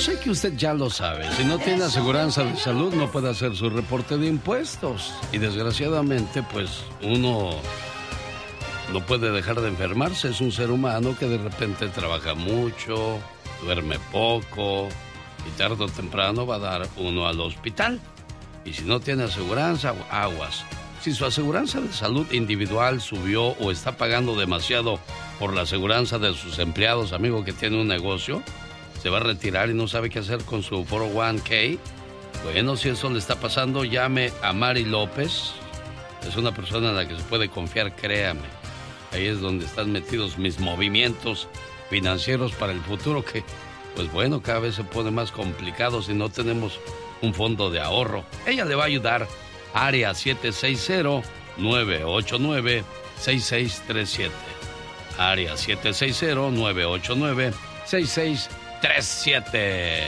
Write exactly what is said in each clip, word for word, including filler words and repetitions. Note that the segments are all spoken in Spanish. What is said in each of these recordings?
sé que usted ya lo sabe. Si no tiene aseguranza de salud, no puede hacer su reporte de impuestos. Y desgraciadamente, pues, uno no puede dejar de enfermarse. Es un ser humano que de repente trabaja mucho, duerme poco, y tarde o temprano va a dar uno al hospital. Y si no tiene aseguranza, aguas. Si su aseguranza de salud individual subió o está pagando demasiado por la aseguranza de sus empleados, amigo que tiene un negocio, se va a retirar y no sabe qué hacer con su cuatro oh uno k. Bueno, si eso le está pasando, llame a Mari López. Es una persona en la que se puede confiar, créame. Ahí es donde están metidos mis movimientos financieros para el futuro, que, pues bueno, cada vez se pone más complicado si no tenemos un fondo de ahorro. Ella le va a ayudar. Área siete seis cero, nueve ocho nueve, seis seis tres siete. Área siete seis cero, nueve ocho nueve, seis seis tres siete.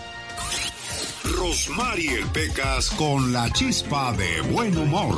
Rosmarie Pecas con la chispa de buen humor.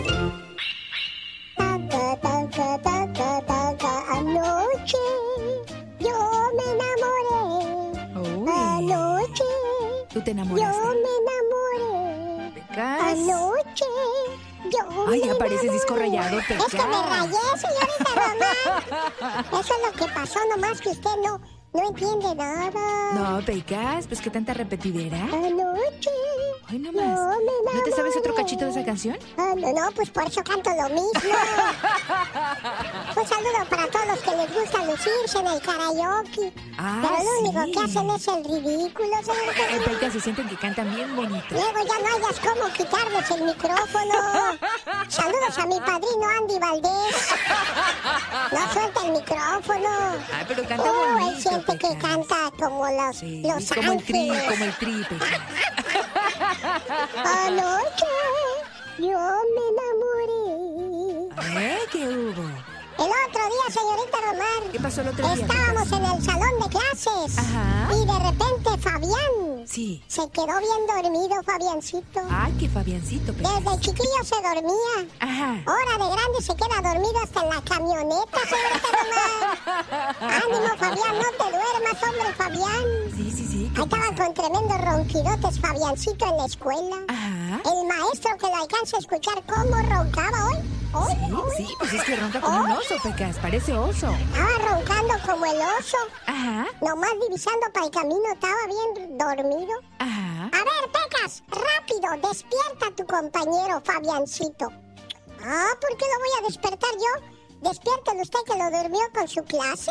Anoche yo me enamoré. Uy. Anoche ¿Tú te enamoraste? yo me enamoré. Pecas. Anoche yo Ay, me ya pareces disco enamoré. rayado, Es que me Pecas. rayé, señorita Román. Eso es lo que pasó, nomás que usted no, no entiende nada. No, Pecas, pues qué tanta repetidera. Anoche Ay, no yo más. me ¿No te sabes otro enamoré. cachito de esa canción? Ah, no, no, pues por eso canto lo mismo. Un saludo para todos los que les gusta lucirse en el karaoke. Ah, Pero lo único sí. que hacen es el ridículo, Ay, señorita. Pecas, se sienten que cantan bien bonito. Luego ya no hayas cómo quitarles el micrófono. Saludos a mi padrino Andy Valdés. No suelta el micrófono. Ay, pero canta Oh, bonito, él siente que Pecas. canta como los, Sí, los como el tri, ángeles. como el tri, Pecas. Anoche yo me enamoré. ¿Eh? ¿Qué hubo? El otro día, señorita Román, ¿Qué pasó el otro día, estábamos Pecas? en el salón de clases. Ajá. Y de repente Fabián Sí. se quedó bien dormido, Fabiancito. Ay, qué Fabiancito, Pecas. Desde chiquillo se dormía. Ajá. Ahora de grande se queda dormido hasta en la camioneta, señorita Román. Ánimo, Fabián, no te duermas, hombre, Fabián. Sí, sí, sí. ¿qué Ahí estaban pasa? con tremendos ronquidotes, Fabiancito, en la escuela. Ajá. El maestro que lo alcanza a escuchar cómo roncaba hoy. Hoy, Sí, hoy. sí, pues es que ronca como un oso, Pecas. Parece oso. Estaba roncando como el oso. Ajá. Nomás divisando para el camino, estaba bien dormido. Ajá. A ver, Pecas, rápido, despierta a tu compañero Fabiancito. Ah, ¿por qué lo voy a despertar yo? Despiértelo usted que lo durmió con su clase.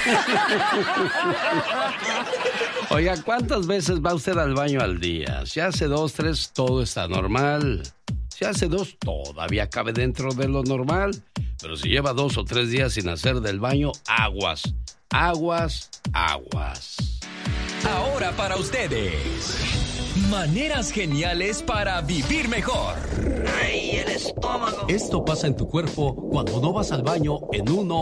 Oiga, ¿cuántas veces va usted al baño al día? Si hace dos, tres, todo está normal. Si hace dos, todavía cabe dentro de lo normal. Pero si lleva dos o tres días sin hacer del baño, aguas, aguas, aguas. Ahora para ustedes, maneras geniales para vivir mejor. Ay, el estómago. Esto pasa en tu cuerpo cuando no vas al baño en uno